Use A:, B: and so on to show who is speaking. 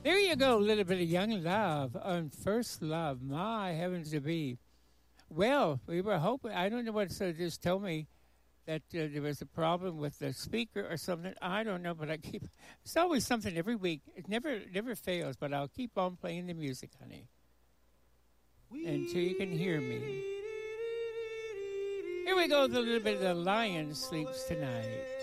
A: There you go, a little bit of Young Love on First Love. My heavens to be. Well, we were hoping, I don't know what, so just told me that there was a problem with the speaker or something. I don't know, but it's always something every week. It never fails, but I'll keep on playing the music, honey, until you can hear me. Here we go, the little bit of The Lion Sleeps Tonight.